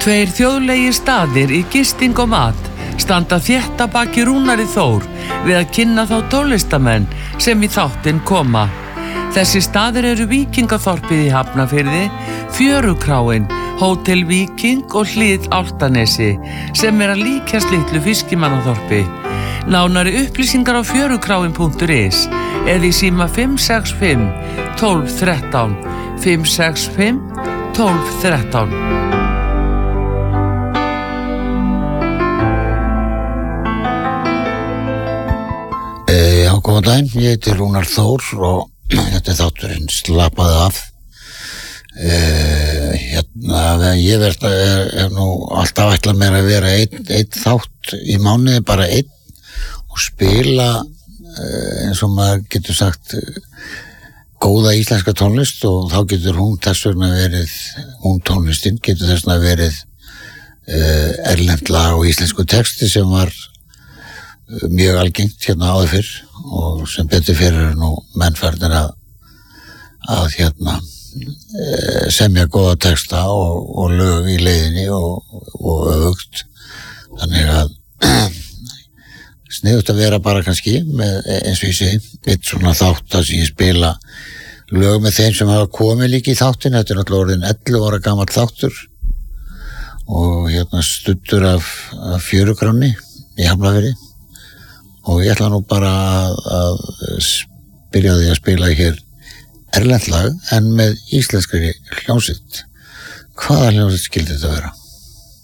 Tveir þjóðlegir staðir í gisting og mat standa þétt að baki Rúnari Þór við að kynna þá tólistamenn sem í þáttinn koma. Þessi staðir eru Víkingaþorpið í Hafnarfirði, Fjörukráin, Hótel Víking og Hlið Álftanesi sem að líkjast litlu fiskimannaþorpi. Nánari upplýsingar á fjörukráin.is eða í síma 565 12 13 565 12 13. Já, góðan daginn, ég heiti Rúnar Þór og þetta þátturinn Slappaðu af. Ég hef nú alltaf ætlað mér að vera einn þátt í mánuði, bara einn, og spila eins og maður getur sagt góða íslenska tónlist, og þá getur hún þess vegna verið, hún tónlistin getur þess vegna verið erlent lag og íslensku texti sem var mjög algengt hérna áður fyrr, og sem betur fyrir nú mennferðin að semja góða texta og lög í leiðinni og öfugt. Þannig að sniðugt að vera bara kannski með, eins og ég segi, eitt svona þátt að ég spila lög með þeim sem hafa komið líka í þáttin. Þetta náttúrulega orðin 11 ára gamall þáttur og studdur af Fjörukráni í Hafnarfirði, og ég ætla nú bara að byrja því að spila hér erlent lag en með íslenskri hljómsveit. Hvaða hljómsveit skildi þetta vera?